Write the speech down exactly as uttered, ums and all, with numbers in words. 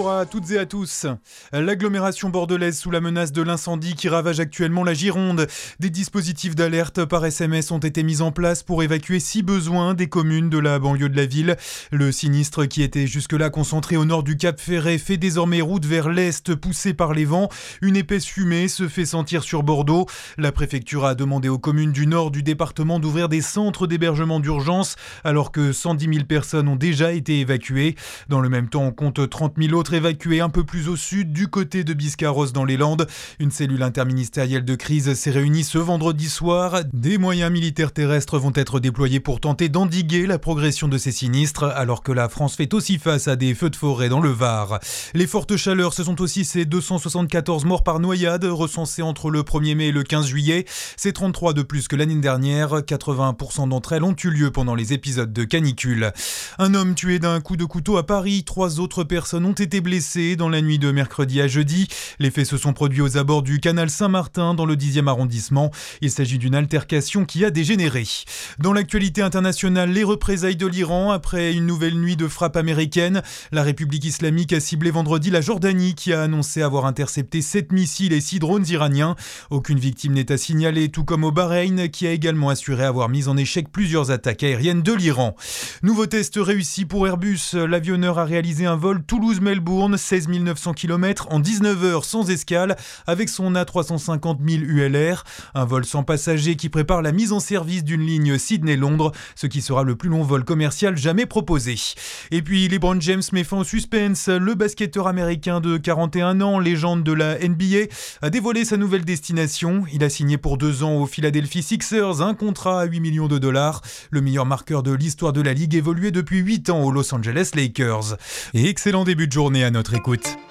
Bonjour à toutes et à tous. L'agglomération bordelaise sous la menace de l'incendie qui ravage actuellement la Gironde. Des dispositifs d'alerte par S M S ont été mis en place pour évacuer si besoin des communes de la banlieue de la ville. Le sinistre qui était jusque-là concentré au nord du Cap Ferret fait désormais route vers l'est poussé par les vents. Une épaisse fumée se fait sentir sur Bordeaux. La préfecture a demandé aux communes du nord du département d'ouvrir des centres d'hébergement d'urgence alors que cent dix mille personnes ont déjà été évacuées. Dans le même temps, on compte trente mille autres évacués un peu plus au sud, du côté de Biscarrosse dans les Landes. Une cellule interministérielle de crise s'est réunie ce vendredi soir. Des moyens militaires terrestres vont être déployés pour tenter d'endiguer la progression de ces sinistres, alors que la France fait aussi face à des feux de forêt dans le Var. Les fortes chaleurs, ce sont aussi ces deux cent soixante-quatorze morts par noyade recensés entre le premier mai et le quinze juillet. C'est trente-trois de plus que l'année dernière. quatre-vingts pour cent d'entre elles ont eu lieu pendant les épisodes de canicule. Un homme tué d'un coup de couteau à Paris. Trois autres personnes ont été blessées dans la nuit de mercredi à jeudi. Les faits se sont produits aux abords du canal Saint-Martin dans le dixième arrondissement. Il s'agit d'une altercation qui a dégénéré. Dans l'actualité internationale, les représailles de l'Iran après une nouvelle nuit de frappes américaines. La République islamique a ciblé vendredi la Jordanie qui a annoncé avoir intercepté sept missiles et six drones iraniens. Aucune victime n'est à signaler, tout comme au Bahreïn qui a également assuré avoir mis en échec plusieurs attaques aériennes de l'Iran. Nouveau test réussi pour Airbus. L'avionneur a réalisé un vol Toulouse-Melbourne, seize mille neuf cents kilomètres en dix-neuf heures sans escale avec son A trois cent cinquante mille U L R. Un vol sans passagers qui prépare la mise en service d'une ligne Sydney-Londres, ce qui sera le plus long vol commercial jamais proposé. Et puis LeBron James met fin au suspense. Le basketteur américain de quarante et un ans, légende de la N B A, a dévoilé sa nouvelle destination. Il a signé pour deux ans aux Philadelphia Sixers un contrat à huit millions de dollars. Le meilleur marqueur de l'histoire de la Ligue évoluait depuis huit ans aux Los Angeles Lakers. Et excellent début de journée à notre écoute.